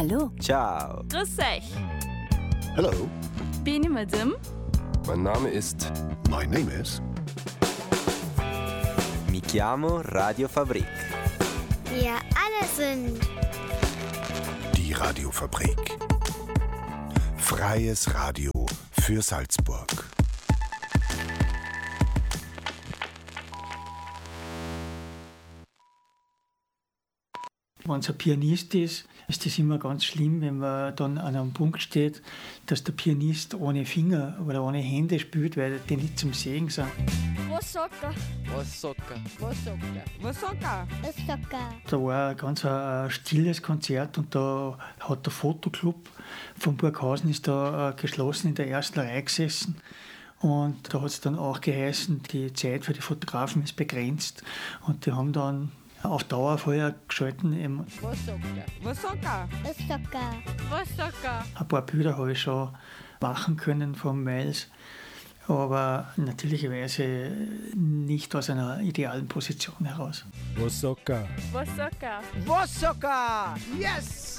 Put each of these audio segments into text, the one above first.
Hallo. Ciao. Grüß euch. Hello. Bin ich Madame? Mein Name ist... My name is... Mi chiamo Radio Fabrik. Wir alle sind Die Radiofabrik. Freies Radio für Salzburg. Wenn es ein Pianist ist, ist das immer ganz schlimm, wenn man dann an einem Punkt steht, dass der Pianist ohne Finger oder ohne Hände spielt, weil die nicht zum Sehen sind. Wasaka. Da war ein ganz stilles Konzert und da hat der Fotoclub von Burghausen ist da geschlossen in der ersten Reihe gesessen. Und da hat es dann auch geheißen, die Zeit für die Fotografen ist begrenzt. Und die haben dann auf Dauerfeuer geschalten. Wasaka. Ein paar Bilder habe ich schon machen können von Miles, aber natürlicherweise nicht aus einer idealen Position heraus. Wasaka. Yes!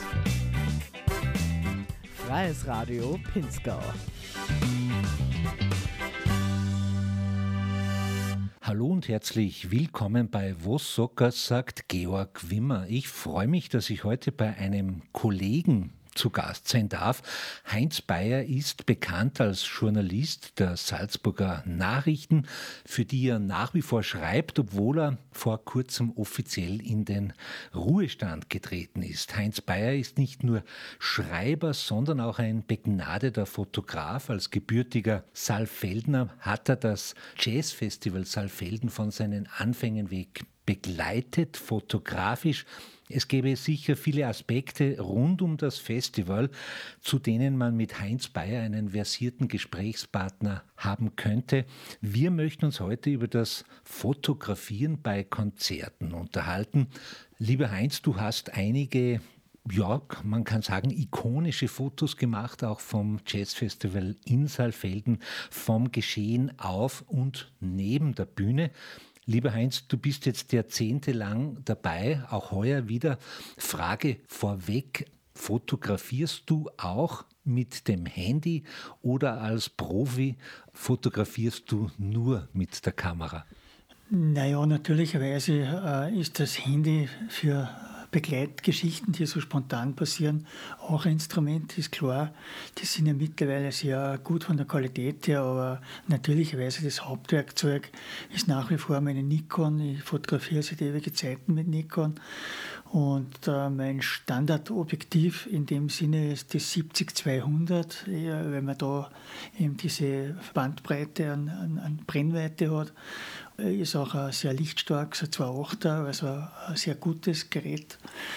Freies Radio Pinzgau. Hallo und herzlich willkommen bei Wasaka, sagt Georg Wimmer. Ich freue mich, dass ich heute bei einem Kollegen zu Gast sein darf. Heinz Beyer ist bekannt als Journalist der Salzburger Nachrichten, für die er nach wie vor schreibt, obwohl er vor kurzem offiziell in den Ruhestand getreten ist. Heinz Beyer ist nicht nur Schreiber, sondern auch ein begnadeter Fotograf. Als gebürtiger Saalfeldner hat er das Jazzfestival Saalfelden von seinen Anfängen weg begleitet, fotografisch. Es gäbe sicher viele Aspekte rund um das Festival, zu denen man mit Heinz Beyer einen versierten Gesprächspartner haben könnte. Wir möchten uns heute über das Fotografieren bei Konzerten unterhalten. Lieber Heinz, du hast einige, ja, man kann sagen, ikonische Fotos gemacht, auch vom Jazzfestival in Saalfelden, vom Geschehen auf und neben der Bühne. Lieber Heinz, du bist jetzt jahrzehntelang dabei, auch heuer wieder. Frage vorweg, fotografierst du auch mit dem Handy oder als Profi fotografierst du nur mit der Kamera? Naja, natürlicherweise ist das Handy für Begleitgeschichten, die so spontan passieren, auch ein Instrument, ist klar. Die sind ja mittlerweile sehr gut von der Qualität her, aber natürlicherweise das Hauptwerkzeug ist nach wie vor meine Nikon. Ich fotografiere seit ewige Zeiten mit Nikon und mein Standardobjektiv in dem Sinne ist das 70-200, wenn man da eben diese Bandbreite an Brennweite hat. Ist auch ein sehr lichtstark, so 2.8er, also ein sehr gutes Gerät.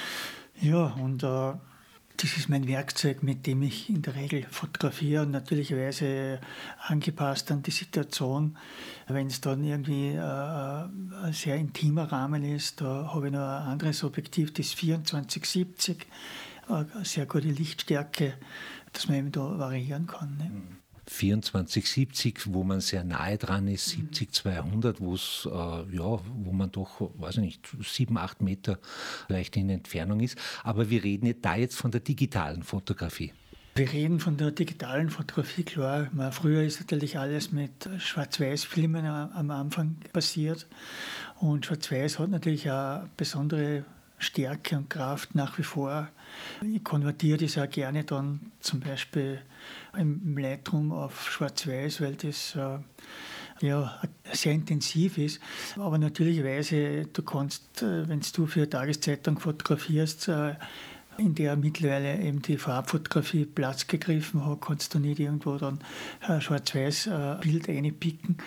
Ja, und das ist mein Werkzeug, mit dem ich in der Regel fotografiere und natürlicherweise angepasst an die Situation. Wenn es dann irgendwie ein sehr intimer Rahmen ist, da habe ich noch ein anderes Objektiv, das 24-70, eine sehr gute Lichtstärke, dass man eben da variieren kann. Ne? 24-70, wo man sehr nahe dran ist, 70-200, wo man doch, weiß ich nicht, 7-8 Meter vielleicht in Entfernung ist. Aber wir reden da jetzt von der digitalen Fotografie. Wir reden von der digitalen Fotografie, klar. Früher ist natürlich alles mit Schwarz-Weiß-Filmen am Anfang passiert. Und Schwarz-Weiß hat natürlich eine besondere Stärke und Kraft nach wie vor. Ich konvertiere das auch gerne dann zum Beispiel im Lightroom auf Schwarz-Weiß, weil das sehr intensiv ist. Aber natürlicherweise, du kannst, wenn du für eine Tageszeitung fotografierst, in der mittlerweile eben die Farbfotografie Platz gegriffen hat, kannst du nicht irgendwo dann ein Schwarz-Weiß-Bild reinpicken.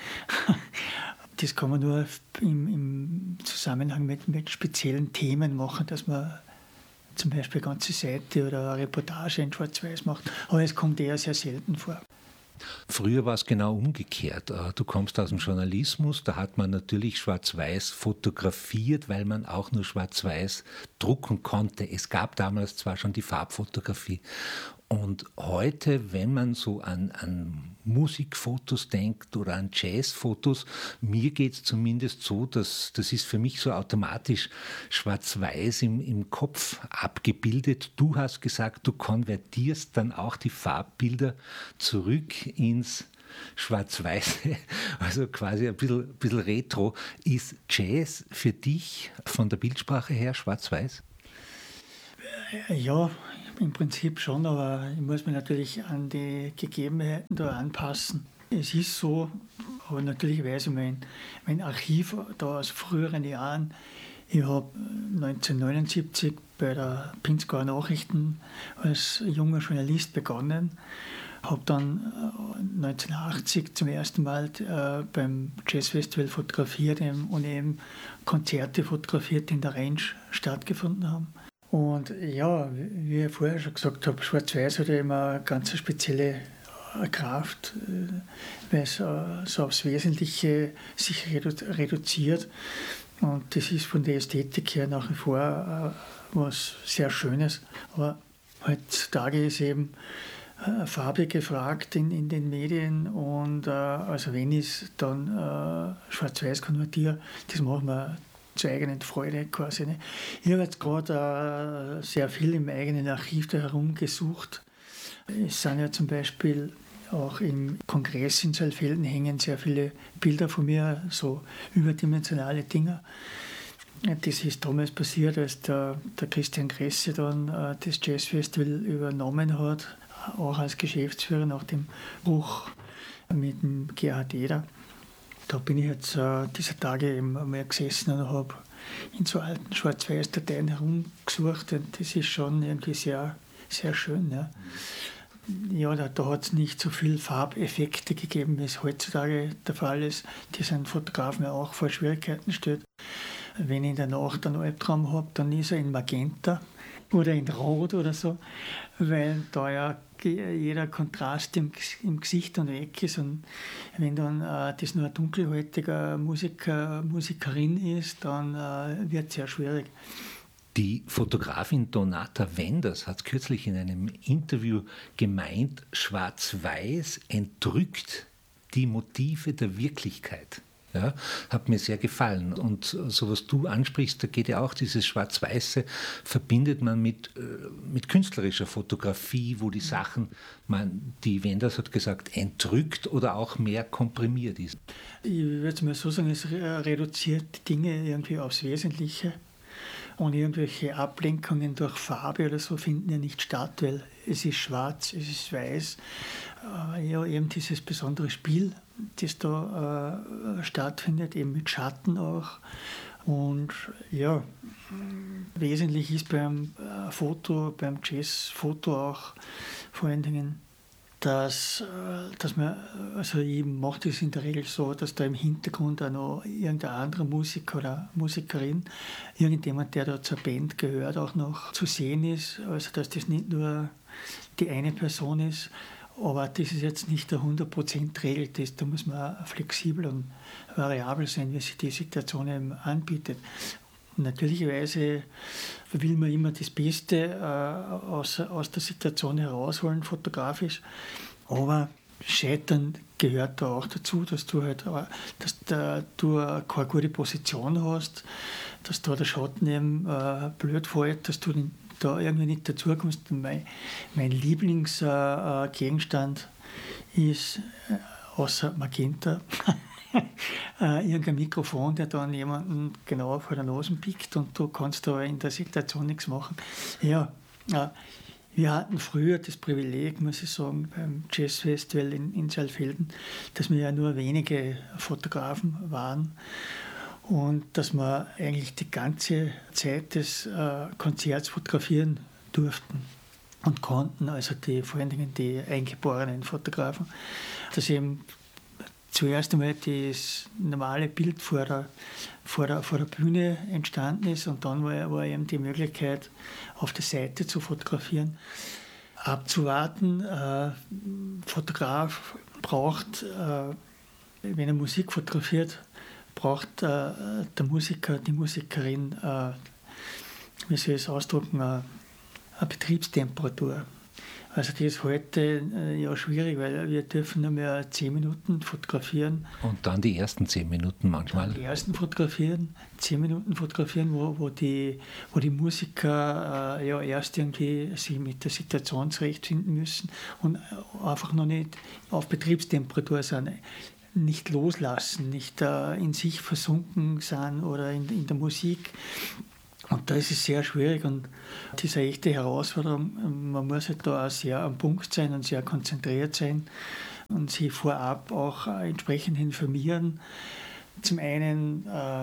Das kann man nur im Zusammenhang mit speziellen Themen machen, dass man zum Beispiel eine ganze Seite oder eine Reportage in Schwarz-Weiß macht. Aber es kommt eher sehr selten vor. Früher war es genau umgekehrt. Du kommst aus dem Journalismus, da hat man natürlich Schwarz-Weiß fotografiert, weil man auch nur Schwarz-Weiß drucken konnte. Es gab damals zwar schon die Farbfotografie. Und heute, wenn man so an Musikfotos denkt oder an Jazzfotos, mir geht es zumindest so, dass das ist für mich so automatisch schwarz-weiß im Kopf abgebildet. Du hast gesagt, du konvertierst dann auch die Farbbilder zurück ins Schwarz-Weiße, also quasi ein bisschen retro. Ist Jazz für dich von der Bildsprache her schwarz-weiß? Ja, im Prinzip schon, aber ich muss mich natürlich an die Gegebenheiten da anpassen. Es ist so, aber natürlich weiß ich mein Archiv da aus früheren Jahren. Ich habe 1979 bei der Pinzgauer Nachrichten als junger Journalist begonnen, habe dann 1980 zum ersten Mal beim Jazzfestival fotografiert und eben Konzerte fotografiert, die in der Range stattgefunden haben. Und ja, wie ich vorher schon gesagt habe, Schwarz-Weiß hat ja immer eine ganz spezielle Kraft, weil es so aufs Wesentliche sich reduziert. Und das ist von der Ästhetik her nach wie vor was sehr Schönes. Aber heutzutage ist eben Farbe gefragt in den Medien und also wenn ich es dann schwarz-weiß konvertiere, das machen wir zur eigenen Freude quasi. Ne? Ich habe jetzt gerade sehr viel im eigenen Archiv da herumgesucht. Es sind ja zum Beispiel auch im Kongress in Saalfelden hängen sehr viele Bilder von mir, so überdimensionale Dinger. Das ist damals passiert, als der Christian Kresse dann das Jazzfestival übernommen hat, auch als Geschäftsführer nach dem Bruch mit dem Gerhard Eder. Da bin ich jetzt dieser Tage eben einmal gesessen und habe in so alten Schwarz-Weiß-Dateien herumgesucht und das ist schon irgendwie sehr, sehr schön. Ja, ja da hat es nicht so viel Farbeffekte gegeben, wie es heutzutage der Fall ist. Die sind Fotografen ja auch vor Schwierigkeiten stellt. Wenn ich in der Nacht einen Albtraum habe, dann ist er in Magenta oder in Rot oder so, weil da ja jeder Kontrast im Gesicht und weg ist. Und wenn dann das nur ein dunkelhäutiger Musikerin ist, dann wird es sehr schwierig. Die Fotografin Donata Wenders hat kürzlich in einem Interview gemeint, Schwarz-Weiß entrückt die Motive der Wirklichkeit. Ja, hat mir sehr gefallen. Und so was du ansprichst, da geht ja auch dieses Schwarz-Weiße, verbindet man mit künstlerischer Fotografie, wo die Sachen, die Wenders hat gesagt, entrückt oder auch mehr komprimiert ist. Ich würde mal so sagen, es reduziert die Dinge irgendwie aufs Wesentliche. Und irgendwelche Ablenkungen durch Farbe oder so finden ja nicht statt, weil es ist schwarz, es ist weiß. Ja, eben dieses besondere Spiel, das da stattfindet, eben mit Schatten auch. Und ja, wesentlich ist beim beim Jazzfoto auch vor allen Dingen, dass man, also ich mache das in der Regel so, dass da im Hintergrund auch noch irgendein anderer Musiker oder Musikerin, irgendjemand, der da zur Band gehört, auch noch zu sehen ist. Also dass das nicht nur die eine Person ist, aber das ist jetzt nicht der 100%-Regel, da muss man auch flexibel und variabel sein, wie sich die Situation eben anbietet. Natürlicherweise will man immer das Beste aus der Situation herausholen, fotografisch. Aber Scheitern gehört da auch dazu, dass du keine gute Position hast, dass da der Schatten eben blöd fällt, dass du da irgendwie nicht dazukommst. Mein Lieblingsgegenstand ist außer Magenta irgendein Mikrofon, der dann jemanden genau vor der Nase pickt und du kannst da in der Situation nichts machen. Ja, wir hatten früher das Privileg, muss ich sagen, beim Jazzfestival in Saalfelden, dass wir ja nur wenige Fotografen waren und dass wir eigentlich die ganze Zeit des Konzerts fotografieren durften und konnten, also vor allen Dingen die eingeborenen Fotografen, dass eben zuerst einmal das normale Bild vor der Bühne entstanden ist und dann war eben die Möglichkeit, auf der Seite zu fotografieren, abzuwarten. Fotograf braucht, wenn er Musik fotografiert, braucht der Musiker, die Musikerin, wie soll ich es ausdrücken, eine Betriebstemperatur. Also das ist heute ja schwierig, weil wir dürfen nur mehr 10 Minuten fotografieren. Und dann die ersten 10 Minuten manchmal. Die ersten fotografieren, 10 Minuten fotografieren, wo die Musiker ja erst irgendwie sich mit der Situation zurechtfinden müssen und einfach noch nicht auf Betriebstemperatur sind, nicht loslassen, nicht in sich versunken sind oder in der Musik. Und da ist es sehr schwierig und das ist eine echte Herausforderung. Man muss halt da auch sehr am Punkt sein und sehr konzentriert sein und sich vorab auch entsprechend informieren. Zum einen,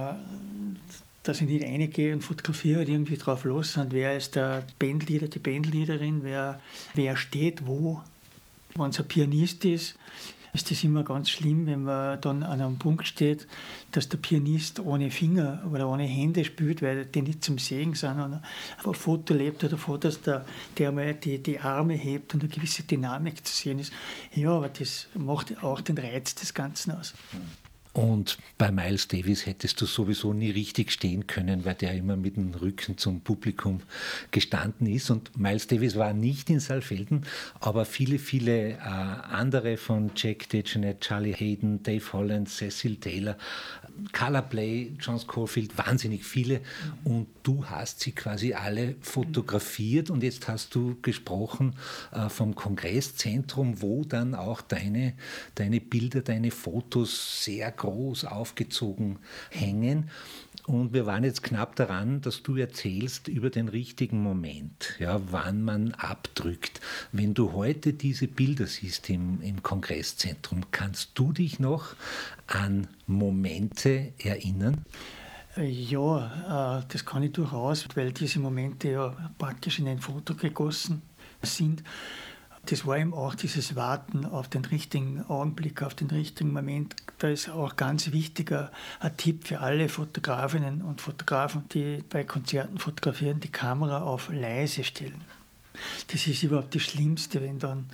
dass ich nicht reingehe und fotografiere und irgendwie drauf los, sondern wer ist der Bandleader, die Bandleaderin, wer steht wo. Wenn es ein Pianist ist das immer ganz schlimm, wenn man dann an einem Punkt steht, dass der Pianist ohne Finger oder ohne Hände spielt, weil die nicht zum Sehen sind. Und ein Foto lebt davon, dass der mal die Arme hebt und eine gewisse Dynamik zu sehen ist. Ja, aber das macht auch den Reiz des Ganzen aus. Und bei Miles Davis hättest du sowieso nie richtig stehen können, weil der immer mit dem Rücken zum Publikum gestanden ist. Und Miles Davis war nicht in Saalfelden, aber viele andere von Jack DeJohnette, Charlie Hayden, Dave Holland, Cecil Taylor, Carla Bley, John Scofield, wahnsinnig viele. Und du hast sie quasi alle fotografiert. Und jetzt hast du gesprochen vom Kongresszentrum, wo dann auch deine Bilder, deine Fotos sehr groß aufgezogen hängen. Und wir waren jetzt knapp daran, dass du erzählst über den richtigen Moment, ja, wann man abdrückt. Wenn du heute diese Bilder siehst im Kongresszentrum, kannst du dich noch an Momente erinnern? Ja, das kann ich durchaus, weil diese Momente ja praktisch in ein Foto gegossen sind. Das war eben auch dieses Warten auf den richtigen Augenblick, auf den richtigen Moment. Da ist auch ganz wichtiger ein Tipp für alle Fotografinnen und Fotografen, die bei Konzerten fotografieren, die Kamera auf leise stellen. Das ist überhaupt das Schlimmste, wenn dann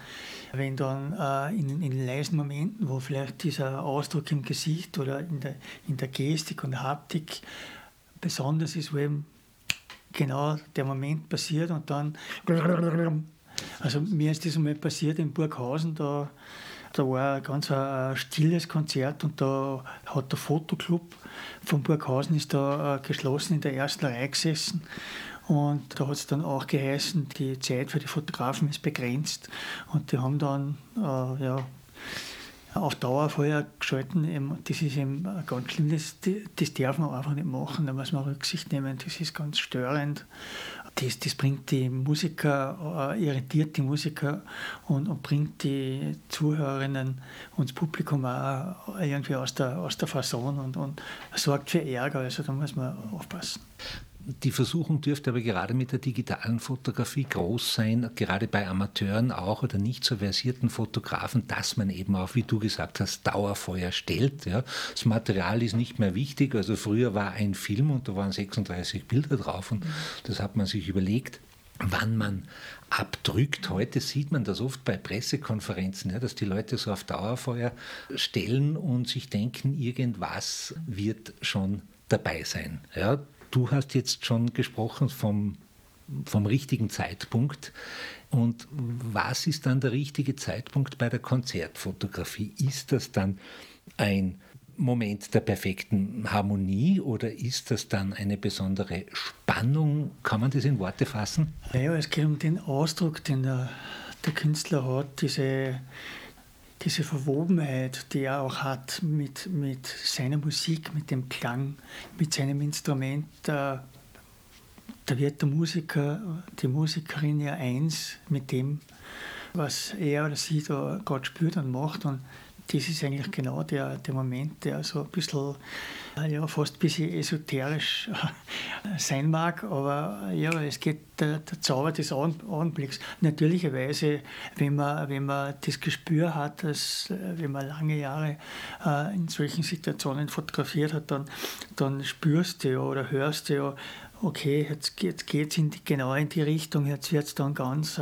in leisen Momenten, wo vielleicht dieser Ausdruck im Gesicht oder in der Gestik und Haptik besonders ist, wo eben genau der Moment passiert und dann... Also mir ist das einmal passiert in Burghausen, da war ein ganz stilles Konzert und da hat der Fotoclub von Burghausen ist da geschlossen in der ersten Reihe gesessen und da hat es dann auch geheißen, die Zeit für die Fotografen ist begrenzt und die haben dann auf Dauerfeuer geschalten. Das ist eben ganz schlimm, das darf man einfach nicht machen, da muss man Rücksicht nehmen, das ist ganz störend. Das bringt die Musiker, irritiert die Musiker und bringt die Zuhörerinnen und das Publikum auch irgendwie aus der Fasson und sorgt für Ärger. Also da muss man aufpassen. Die Versuchung dürfte aber gerade mit der digitalen Fotografie groß sein, gerade bei Amateuren auch oder nicht so versierten Fotografen, dass man eben auch, wie du gesagt hast, Dauerfeuer stellt. Ja. Das Material ist nicht mehr wichtig. Also früher war ein Film und da waren 36 Bilder drauf und das hat man sich überlegt, wann man abdrückt. Heute sieht man das oft bei Pressekonferenzen, ja, dass die Leute so auf Dauerfeuer stellen und sich denken, irgendwas wird schon dabei sein. Ja. Du hast jetzt schon gesprochen vom richtigen Zeitpunkt. Und was ist dann der richtige Zeitpunkt bei der Konzertfotografie? Ist das dann ein Moment der perfekten Harmonie oder ist das dann eine besondere Spannung? Kann man das in Worte fassen? Ja, es geht um den Ausdruck, den der Künstler hat, diese Verwobenheit, die er auch hat mit seiner Musik, mit dem Klang, mit seinem Instrument. Da wird der Musiker, die Musikerin ja eins mit dem, was er oder sie da gerade spürt und macht. Und das ist eigentlich genau der Moment, der so ein bisschen, fast ein bisschen esoterisch sein mag, aber ja, es geht der Zauber des Augenblicks. Natürlicherweise, wenn man das Gespür hat, dass, wenn man lange Jahre in solchen Situationen fotografiert hat, dann spürst du ja oder hörst du ja, okay, jetzt geht es genau in die Richtung, jetzt wird es dann ganz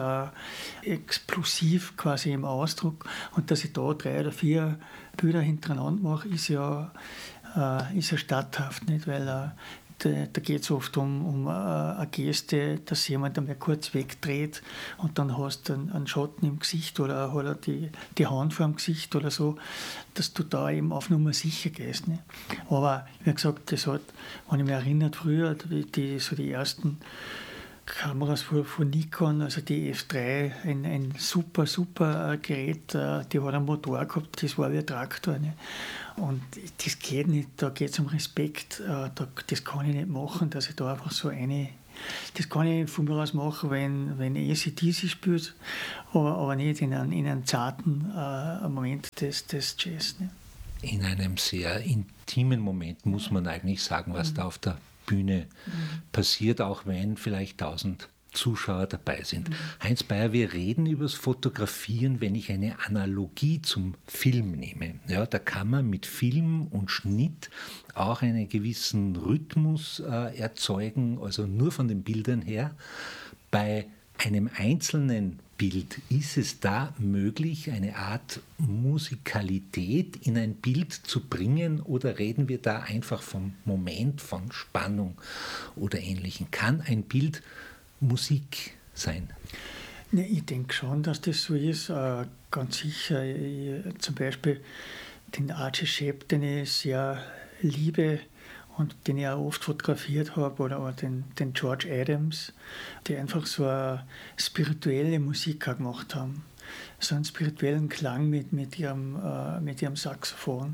explosiv quasi im Ausdruck. Und dass ich da 3 oder 4 Bilder hintereinander mache, ist ja statthaft, nicht? Weil da geht es oft um eine Geste, dass jemand einmal kurz wegdreht und dann hast du einen Schatten im Gesicht oder die Hand vor dem Gesicht oder so, dass du da eben auf Nummer sicher gehst. Ne? Aber wie gesagt, das hat, wenn ich mich erinnere, früher, die ersten Kameras von Nikon, also die F3, ein super Gerät, die hat einen Motor gehabt, das war wie ein Traktor. Ne? Und das geht nicht, da geht es um Respekt, das kann ich nicht machen, dass ich da einfach so das kann ich von mir aus machen, wenn AC/DC spielt, aber nicht in einem zarten Moment des Jazz. Ne? In einem sehr intimen Moment muss man eigentlich sagen, was da auf der Bühne passiert, auch wenn vielleicht 1000 Zuschauer dabei sind. Heinz Beyer, wir reden über das Fotografieren, wenn ich eine Analogie zum Film nehme. Ja, da kann man mit Film und Schnitt auch einen gewissen Rhythmus erzeugen, also nur von den Bildern her. Bei einem einzelnen Bild ist es da möglich, eine Art Musikalität in ein Bild zu bringen, oder reden wir da einfach vom Moment, von Spannung oder Ähnlichem? Kann ein Bild Musik sein? Ja, ich denke schon, dass das so ist. Ganz sicher. Zum Beispiel den Archie Shepp, den ich sehr liebe und den ich auch oft fotografiert habe, oder den George Adams, die einfach so eine spirituelle Musik auch gemacht haben. So einen spirituellen Klang mit ihrem Saxophon.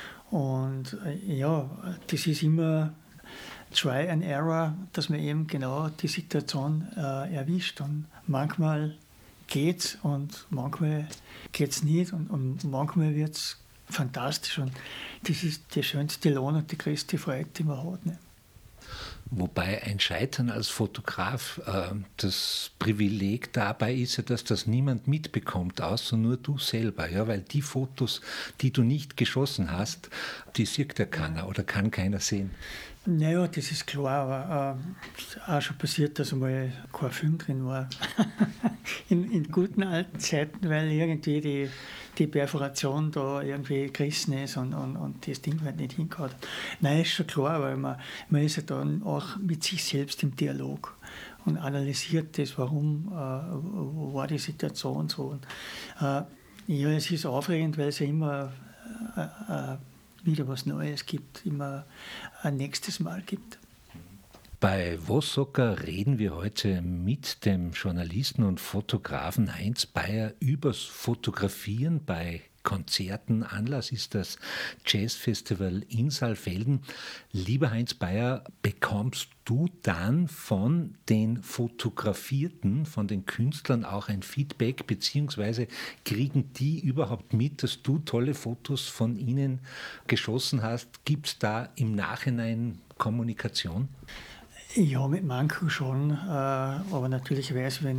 Und ja, das ist immer Try and Error, dass man eben genau die Situation erwischt. Und manchmal geht's und manchmal geht's nicht und manchmal wird's fantastisch. Und das ist die schönste Lohn und die größte Freude, die man hat. Ne? Wobei ein Scheitern als Fotograf, das Privileg dabei ist ja, dass das niemand mitbekommt, außer nur du selber. Ja? Weil die Fotos, die du nicht geschossen hast, die sieht ja keiner oder kann keiner sehen. Naja, das ist klar, aber auch schon passiert, dass einmal kein Film drin war. in guten alten Zeiten, weil irgendwie die Perforation da irgendwie gerissen ist und das Ding halt nicht hingehauen. Nein, ist schon klar, weil man ist ja dann auch mit sich selbst im Dialog und analysiert das, warum war die Situation so. Und, ja, es ist aufregend, weil es ja immer wieder was Neues gibt, immer ein nächstes Mal gibt. Bei Vossocker reden wir heute mit dem Journalisten und Fotografen Heinz Beyer übers Fotografieren bei Konzerten. Anlass ist das Jazzfestival in Saalfelden. Lieber Heinz Beyer, bekommst du dann von den Fotografierten, von den Künstlern auch ein Feedback, beziehungsweise kriegen die überhaupt mit, dass du tolle Fotos von ihnen geschossen hast? Gibt es da im Nachhinein Kommunikation? Ja, mit manchen schon, aber natürlich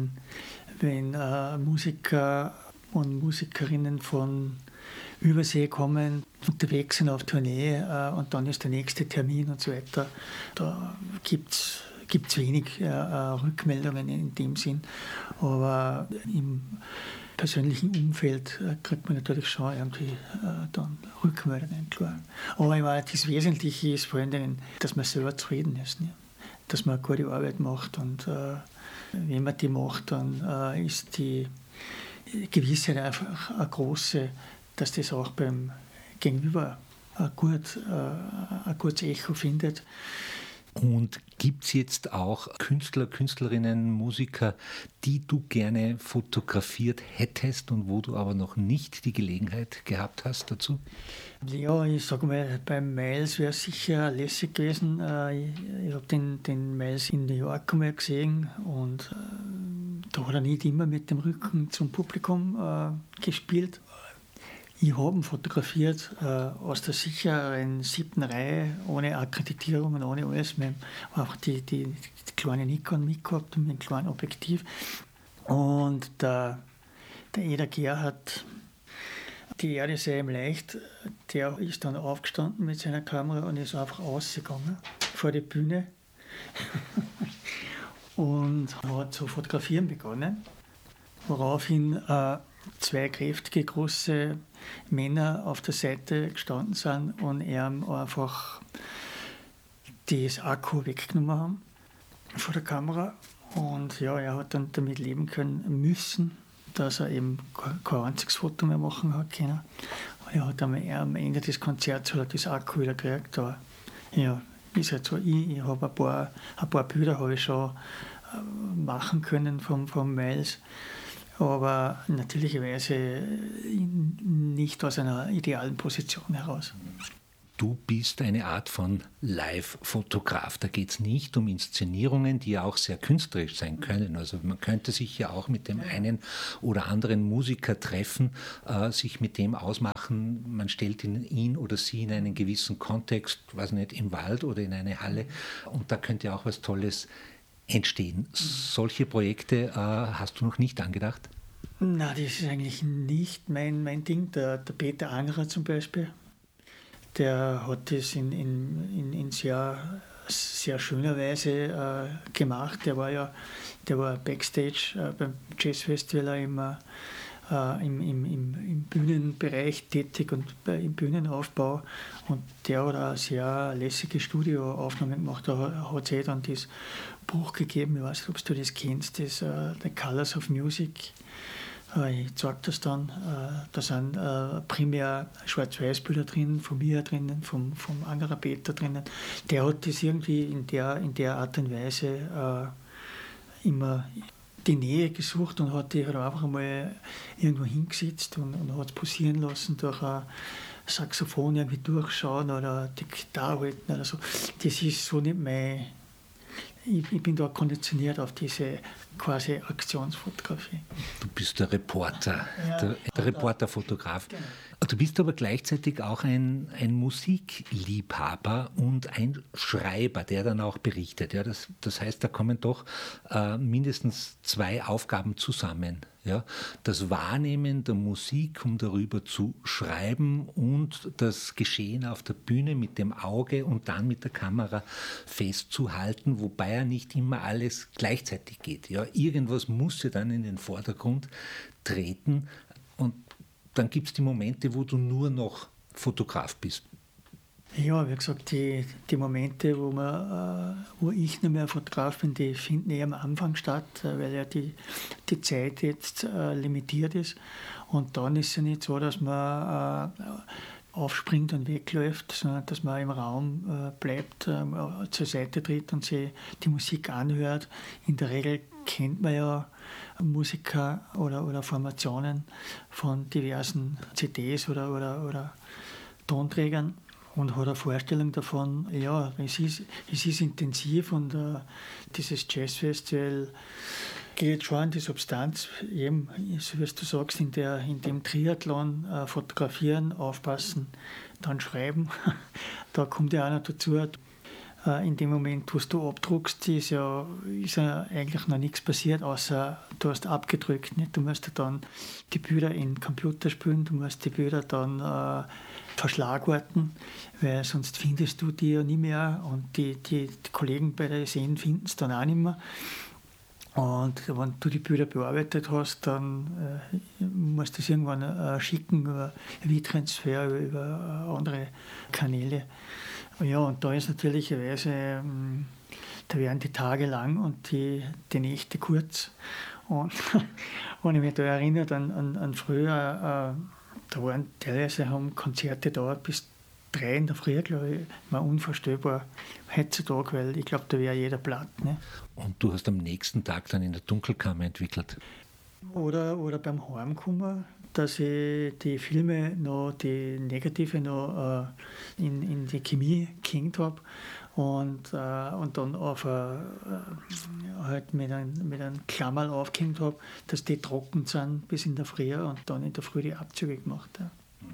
wenn Musiker und Musikerinnen von Übersee kommen, unterwegs sind auf Tournee und dann ist der nächste Termin und so weiter, da gibt's wenig Rückmeldungen in dem Sinn, aber im persönlichen Umfeld kriegt man natürlich schon irgendwie dann Rückmeldungen, klar. Aber das Wesentliche ist vor allen Dingen, dass man selber zufrieden ist, ne? Dass man eine gute Arbeit macht und wenn man die macht, dann ist die Gewissheit einfach eine große, dass das auch beim Gegenüber ein gutes Echo findet. Und gibt es jetzt auch Künstler, Künstlerinnen, Musiker, die du gerne fotografiert hättest und wo du aber noch nicht die Gelegenheit gehabt hast dazu? Ja, ich sage mal, beim Miles wäre es sicher lässig gewesen. Ich habe den Miles in New York einmal gesehen und da hat er nicht immer mit dem Rücken zum Publikum gespielt. Ich habe ihn fotografiert aus der sicheren 7. Reihe, ohne Akkreditierung und ohne alles. Wir haben einfach die kleine Nikon mitgehabt und mit einem kleinen Objektiv. Und der Eder Gerhard, die Erde sei ihm leicht, der ist dann aufgestanden mit seiner Kamera und ist einfach rausgegangen vor die Bühne und hat zu fotografieren begonnen, woraufhin 2 kräftige, große Männer auf der Seite gestanden sind und er einfach das Akku weggenommen haben von der Kamera. Und ja, er hat dann damit leben können müssen, dass er eben kein einziges Foto mehr machen hat können. Er hat am Ende des Konzerts hat das Akku wieder gekriegt. Aber ja, ist halt so, ich habe ein paar Bilder habe ich schon machen können vom Miles, aber natürlicherweise nicht aus einer idealen Position heraus. Du bist eine Art von Live-Fotograf. Da geht es nicht um Inszenierungen, die ja auch sehr künstlerisch sein können. Also man könnte sich ja auch mit dem einen oder anderen Musiker treffen, sich mit dem ausmachen, man stellt ihn oder sie in einen gewissen Kontext, weiß nicht, im Wald oder in eine Halle, und da könnte auch was Tolles entstehen. Solche Projekte hast du noch nicht angedacht? Na, das ist eigentlich nicht mein Ding. Der Peter Angerer zum Beispiel, der hat das in sehr schöner Weise gemacht. Der war Backstage beim Jazzfestival immer im Bühnenbereich tätig und im Bühnenaufbau. Und der hat auch sehr lässige Studioaufnahmen gemacht. Da hat es dann das Buch gegeben, ich weiß nicht, ob du das kennst, das The Colors of Music. Ich zeige das dann. Da sind primär Schwarz-Weiß-Bilder drin, von mir drinnen, vom Angerer Peter drinnen. Der hat das irgendwie in der Art und Weise immer die Nähe gesucht und hat die halt einfach mal irgendwo hingesetzt und hat es posieren lassen, durch ein Saxophon irgendwie durchschauen oder die Gitarre halten oder so. Das ist so nicht mein. Ich bin da konditioniert auf diese quasi Aktionsfotografie. Du bist der Reporter, Ja, der Reporterfotograf. Genau. Du bist aber gleichzeitig auch ein Musikliebhaber und ein Schreiber, der dann auch berichtet. Ja, das heißt, da kommen doch mindestens zwei Aufgaben zusammen. Ja? Das Wahrnehmen der Musik, um darüber zu schreiben, und das Geschehen auf der Bühne mit dem Auge und dann mit der Kamera festzuhalten, wobei ja nicht immer alles gleichzeitig geht. Ja? Irgendwas muss ja dann in den Vordergrund treten, und dann gibt es die Momente, wo du nur noch Fotograf bist. Ja, wie gesagt, die Momente, wo ich nicht mehr Fotograf bin, die finden eher am Anfang statt, weil ja die Zeit jetzt limitiert ist. Und dann ist es ja nicht so, dass man aufspringt und wegläuft, sondern dass man im Raum bleibt, zur Seite tritt und sich die Musik anhört. In der Regel kennt man ja Musiker oder Formationen von diversen CDs oder Tonträgern und hat eine Vorstellung davon, ja, es ist intensiv, und dieses Jazzfestival geht schon in die Substanz, eben, so wie du sagst, in dem Triathlon fotografieren, aufpassen, dann schreiben. Da kommt ja auch noch dazu, in dem Moment, wo du abdruckst, ist ja eigentlich noch nichts passiert, außer du hast abgedrückt. Nicht? Du musst dann die Bilder in den Computer spülen, du musst die Bilder dann verschlagworten, weil sonst findest du die ja nicht mehr, und die Kollegen bei der SN finden es dann auch nicht mehr. Und wenn du die Bilder bearbeitet hast, dann musst du es irgendwann schicken über WeTransfer, über andere Kanäle. Ja, und da ist natürlicherweise, da werden die Tage lang und die Nächte kurz. Und wenn ich mich da erinnere an früher, da waren teilweise haben Konzerte dauert bis 3 in der Früh, glaube ich, war unvorstellbar heutzutage, weil ich glaube, da wäre jeder platt. Ne? Und du hast am nächsten Tag dann in der Dunkelkammer entwickelt. Oder beim Heimkommen, dass ich die Filme noch, die Negative noch in die Chemie gehängt habe und dann auf halt mit einem Klammerl aufgehängt habe, dass die trocken sind bis in der Früh, und dann in der Früh die Abzüge gemacht. Ja.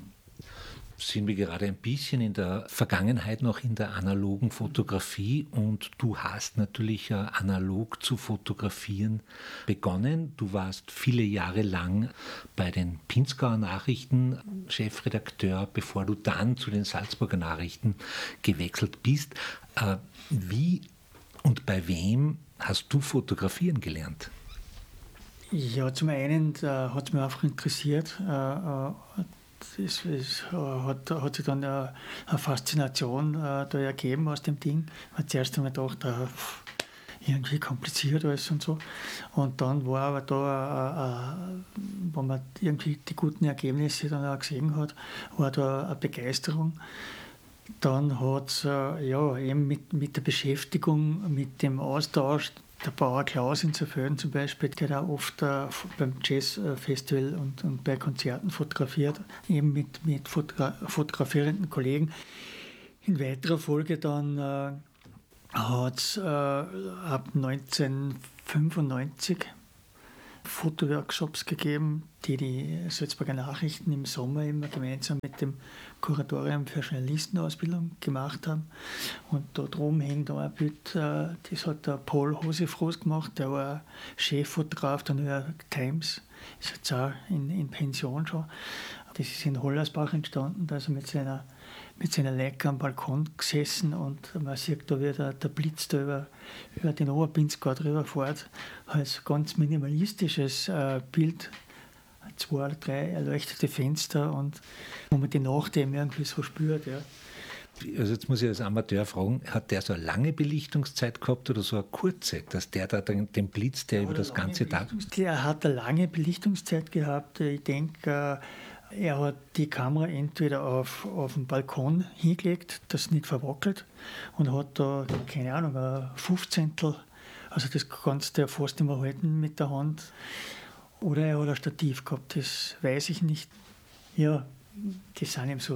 Sind wir gerade ein bisschen in der Vergangenheit noch in der analogen Fotografie, und du hast natürlich analog zu fotografieren begonnen. Du warst viele Jahre lang bei den Pinzgauer Nachrichten Chefredakteur, bevor du dann zu den Salzburger Nachrichten gewechselt bist. Wie und bei wem hast du fotografieren gelernt? Ja, zum einen hat es mich einfach interessiert, hat sich dann eine Faszination da ergeben aus dem Ding. Man hat zuerst einmal gedacht, irgendwie kompliziert alles und so. Und dann war aber da, wenn man irgendwie die guten Ergebnisse dann auch gesehen hat, war da eine Begeisterung. Dann hat es eben mit der Beschäftigung, mit dem Austausch, der Bauer Klaus in Zerföhden zum Beispiel, der da oft beim Jazzfestival und bei Konzerten fotografiert, eben mit fotografierenden Kollegen. In weiterer Folge dann hat es ab 1995 Fotoworkshops gegeben, die Salzburger Nachrichten im Sommer immer gemeinsam mit dem Kuratorium für Journalistenausbildung gemacht haben. Und da drum hängt auch ein Bild, das hat der Paul Hosefroß gemacht, der war Cheffotograf der New York Times, ist jetzt auch in Pension schon. Das ist in Hollersbach entstanden, also mit seiner Leica am Balkon gesessen und man sieht da, wie der Blitz da über den Oberpinzgau drüber fährt. Als ganz minimalistisches Bild, 2 oder 3 erleuchtete Fenster und wo man die Nacht eben irgendwie so spürt. Ja. Also jetzt muss ich als Amateur fragen, hat der so eine lange Belichtungszeit gehabt oder so eine kurze, dass der da den Blitz, der über das ganze Tag... Er hat eine lange Belichtungszeit gehabt. Ich denke, er hat die Kamera entweder auf den Balkon hingelegt, das nicht verwackelt, und hat da, keine Ahnung, ein 15, also das kannst du ja fast nicht mehr halten mit der Hand. Oder er hat ein Stativ gehabt, das weiß ich nicht. Ja, das sind eben so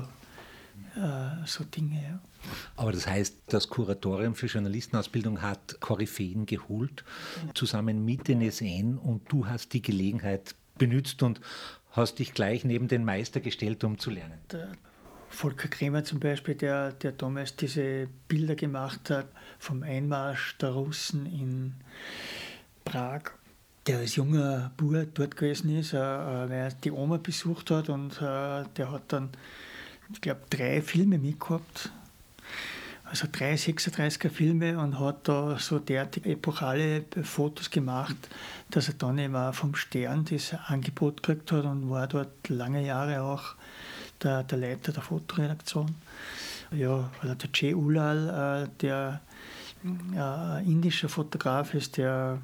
Dinge. Ja. Aber das heißt, das Kuratorium für Journalistenausbildung hat Koryphäen geholt, zusammen mit den SN, und du hast die Gelegenheit benutzt und hast dich gleich neben den Meister gestellt, um zu lernen. Der Volker Kremer zum Beispiel, der damals diese Bilder gemacht hat vom Einmarsch der Russen in Prag, der als junger Bub dort gewesen ist, weil er die Oma besucht hat, und der hat dann, ich glaube, 3 Filme mitgehabt, also 3 36er Filme, und hat da so derartig epochale Fotos gemacht, dass er dann eben auch vom Stern das Angebot gekriegt hat und war dort lange Jahre auch der Leiter der Fotoredaktion. Ja, oder der Jay Ulal, der indischer Fotograf ist, der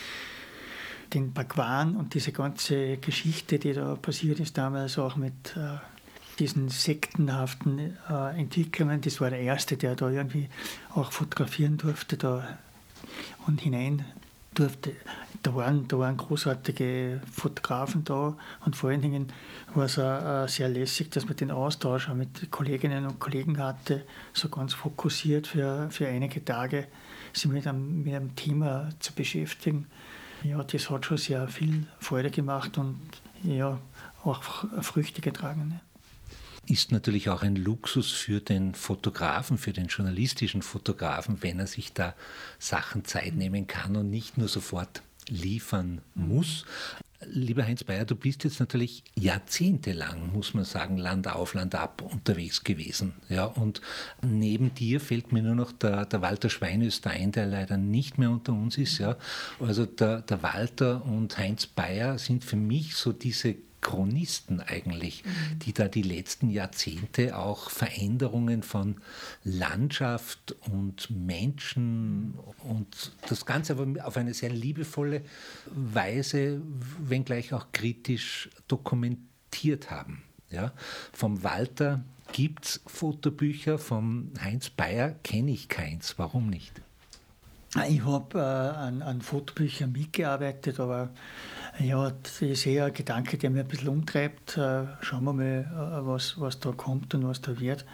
den Bhagwan und diese ganze Geschichte, die da passiert ist damals, auch mit diesen sektenhaften Entwicklungen, das war der Erste, der da irgendwie auch fotografieren durfte da und hinein durfte. Da waren großartige Fotografen da, und vor allen Dingen war es auch sehr lässig, dass man den Austausch auch mit Kolleginnen und Kollegen hatte, so ganz fokussiert für einige Tage sich mit einem Thema zu beschäftigen. Ja, das hat schon sehr viel Freude gemacht und ja, auch Früchte getragen. Ja. Ist natürlich auch ein Luxus für den Fotografen, für den journalistischen Fotografen, wenn er sich da Sachen Zeit nehmen kann und nicht nur sofort liefern muss. Lieber Heinz Beyer, du bist jetzt natürlich jahrzehntelang, muss man sagen, Land auf, Land ab unterwegs gewesen. Ja, und neben dir fällt mir nur noch der Walter Schweinöster ein, der leider nicht mehr unter uns ist. Ja. Also der Walter und Heinz Beyer sind für mich so diese Chronisten eigentlich, die da die letzten Jahrzehnte auch Veränderungen von Landschaft und Menschen und das Ganze aber auf eine sehr liebevolle Weise, wenngleich auch kritisch dokumentiert haben. Ja? Vom Walter gibt es Fotobücher, vom Heinz Beyer kenne ich keins. Warum nicht? Ich habe an Fotobüchern mitgearbeitet, aber ja, das ist eher ein Gedanke, der mich ein bisschen umtreibt. Schauen wir mal, was da kommt und was da wird.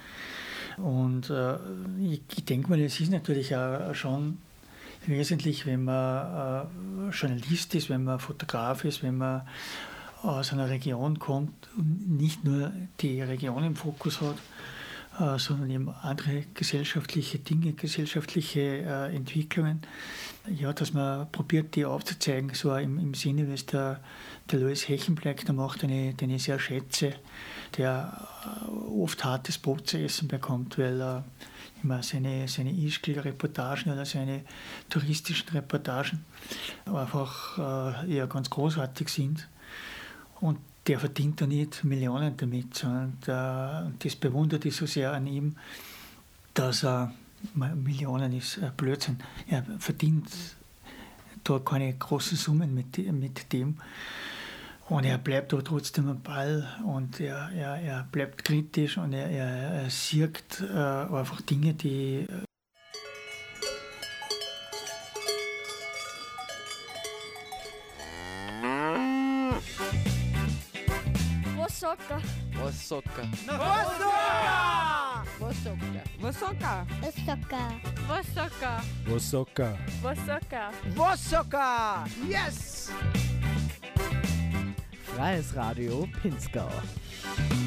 Und ich denke mal, es ist natürlich auch schon wesentlich, wenn man Journalist ist, wenn man Fotograf ist, wenn man aus einer Region kommt und nicht nur die Region im Fokus hat, sondern eben andere gesellschaftliche Dinge, gesellschaftliche Entwicklungen. Ja, dass man probiert, die aufzuzeigen, so im Sinne, wie es der Louis Hechenbleck da macht, den ich sehr schätze, der oft hartes Brot zu essen bekommt, weil immer seine Ischgl-Reportagen oder seine touristischen Reportagen einfach ganz großartig sind. Und der verdient da nicht Millionen damit, sondern das bewundert ich so sehr an ihm, dass er, Millionen ist Blödsinn, er verdient da keine großen Summen mit dem. Und er bleibt aber trotzdem am Ball und er bleibt kritisch und er sieht einfach Dinge, die Vosoka. Vosoka. Vosoka. Vosoka. Vosoka. Vosoka. Vosoka. Vosoka. Vosoka. Yes! Freies Radio Pinzgau.